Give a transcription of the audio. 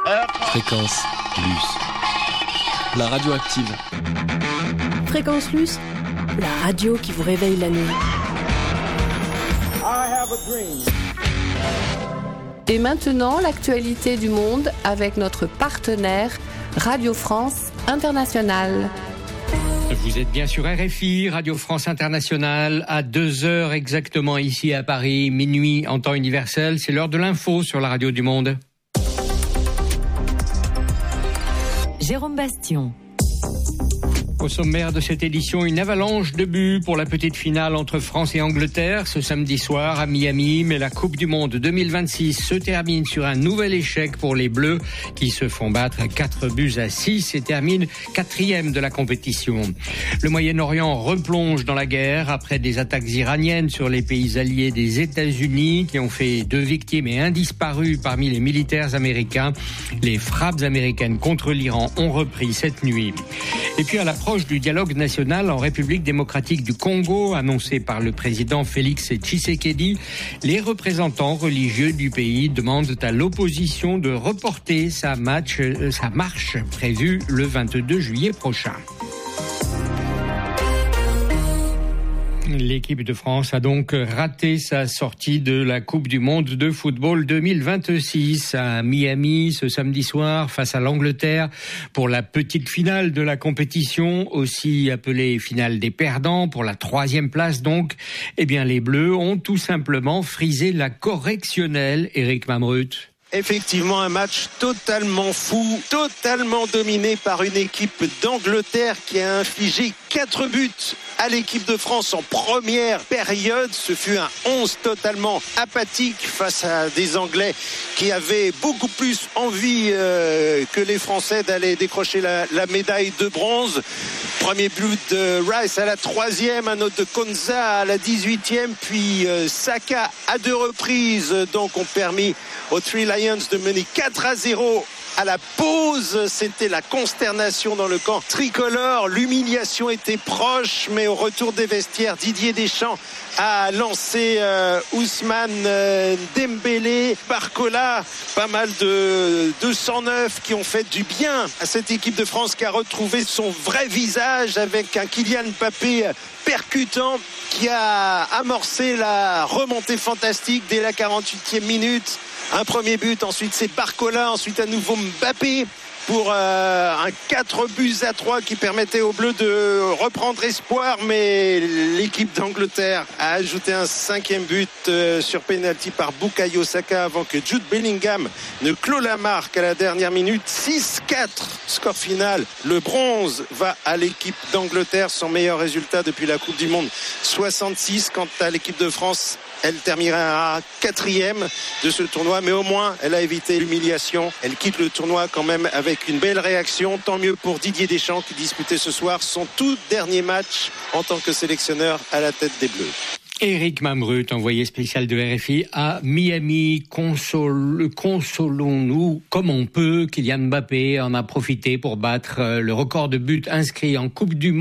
Fréquence Luce. La radio active. Fréquence Luce, la radio qui vous réveille la nuit. Et maintenant, l'actualité du monde avec notre partenaire Radio France Internationale. Vous êtes bien sur RFI, Radio France Internationale, à 2h exactement ici à Paris, minuit en temps universel. C'est l'heure de l'info sur la radio du monde. Jérôme Bastion. Au sommaire de cette édition, une avalanche de buts pour la petite finale entre France et Angleterre ce samedi soir à Miami. Mais la Coupe du Monde 2026 se termine sur un nouvel échec pour les Bleus qui se font battre 4-6 et terminent 4e de la compétition. Le Moyen-Orient replonge dans la guerre après des attaques iraniennes sur les pays alliés des États-Unis qui ont fait 2 victimes et 1 disparu parmi les militaires américains. Les frappes américaines contre l'Iran ont repris cette nuit. Et puis à l'approche du dialogue national en République démocratique du Congo, annoncé par le président Félix Tshisekedi, les représentants religieux du pays demandent à l'opposition de reporter sa marche prévue le 22 juillet prochain. L'équipe de France a donc raté sa sortie de la Coupe du Monde de football 2026 à Miami ce samedi soir face à l'Angleterre pour la petite finale de la compétition, aussi appelée finale des perdants pour la 3e place donc. Eh bien, les Bleus ont tout simplement frisé la correctionnelle, Éric Mamrut. Effectivement, un match totalement fou, totalement dominé par une équipe d'Angleterre qui a infligé 4 buts à l'équipe de France en première période. Ce fut un 11 totalement apathique face à des Anglais qui avaient beaucoup plus envie que les Français d'aller décrocher la médaille de bronze. Premier but de Rice à la 3e, un autre de Konza à la 18e, puis Saka à 2 reprises donc ont permis aux Three Lions de mener 4-0 à la pause. C'était la consternation dans le camp tricolore. L'humiliation était proche, mais au retour des vestiaires, Didier Deschamps a lancé Ousmane Dembélé, Barcola, pas mal de 209 qui ont fait du bien à cette équipe de France qui a retrouvé son vrai visage avec un Kylian Mbappé percutant qui a amorcé la remontée fantastique dès la 48e minute. Un premier but, ensuite c'est Barcola, ensuite à nouveau Mbappé pour un 4-3 qui permettait aux Bleus de reprendre espoir, mais l'équipe d'Angleterre a ajouté un 5e but sur pénalty par Bukayo Saka avant que Jude Bellingham ne clôt la marque à la dernière minute. 6-4, score final. Le bronze va à l'équipe d'Angleterre, son meilleur résultat depuis la Coupe du Monde 66. Quant à l'équipe de France, elle terminera 4e de ce tournoi, mais au moins elle a évité l'humiliation. Elle quitte le tournoi quand même avec une belle réaction. Tant mieux pour Didier Deschamps qui disputait ce soir son tout dernier match en tant que sélectionneur à la tête des Bleus. Éric Mamrut, envoyé spécial de RFI à Miami. Consolons-nous comme on peut. Kylian Mbappé en a profité pour battre le record de buts inscrits en Coupe du Monde.